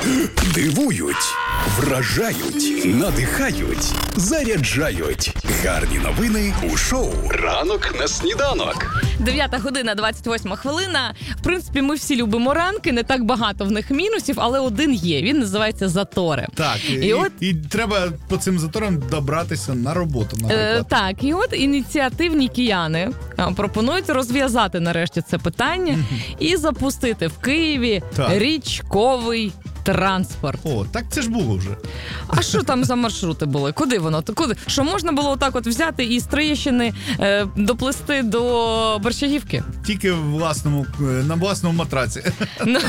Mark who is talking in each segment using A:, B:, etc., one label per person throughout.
A: Дивують, вражають, надихають, заряджають. Гарні новини у шоу «Ранок на сніданок».
B: 9 година, 28 хвилина. В принципі, ми всі любимо ранки, не так багато в них мінусів, але один є. Він називається затори.
C: Так, і треба по цим заторам добратися на роботу, наприклад.
B: Так, і от ініціативні кияни пропонують розв'язати нарешті це питання і запустити в Києві річковий транспорт.
C: О, так це ж було вже.
B: А що там за маршрути були? Куди воно? Куди? Що можна було отак от взяти і з Троєщини доплисти до Борщагівки?
C: Тільки на власному матраці.
B: Ну,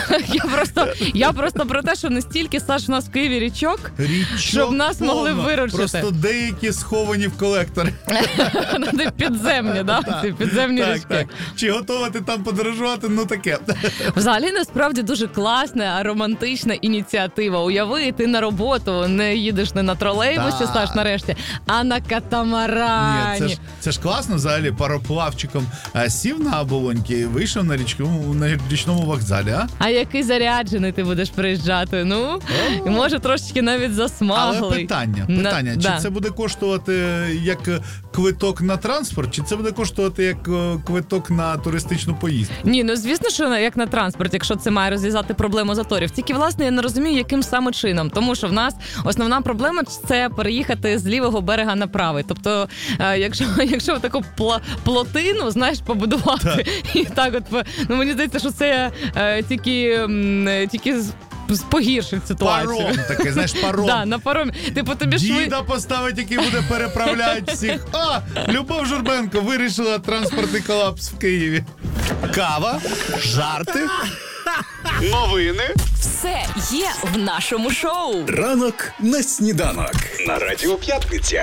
B: я просто про те, що не стільки, Саш, у нас в Києві річок, щоб нас могли виручити.
C: Просто деякі сховані в колектори.
B: Підземні, да? Підземні річки.
C: Так. Чи готова ти там подорожувати? Ну таке.
B: Взагалі, насправді, дуже класна, романтична ініціатива. Уяви, ти на роботу не їдеш не на тролейбусі, Саш, нарешті, а на катамарані.
C: Ні, це ж класно, взагалі, пароплавчиком сів на оболоньки і вийшов на річному вокзалі, а?
B: А який заряджений ти будеш приїжджати? Ну, і може трошечки навіть засмаглий.
C: Але питання, чи це буде коштувати як квиток на транспорт, чи це буде коштувати як квиток на туристичну поїздку?
B: Ні, ну звісно, що як на транспорт, якщо це має розв'язати проблему заторів. Тільки, власне, я не розумію, яким саме чином. Тому що в нас основна проблема – це переїхати з лівого берега на правий. Тобто, якщо таку плотину, знаєш, побудувати, і так от, ну мені здається, що це тільки погіршить ситуацію.
C: Паром такий, знаєш, паром.
B: Да, на паромі. Типу, тобі
C: діда поставить, який буде переправляти всіх. Любов Журбенко вирішила транспортний колапс в Києві. Кава, жарти, новини.
D: Все є в нашому шоу.
A: «Ранок на сніданок» на Радіо П'ятниця.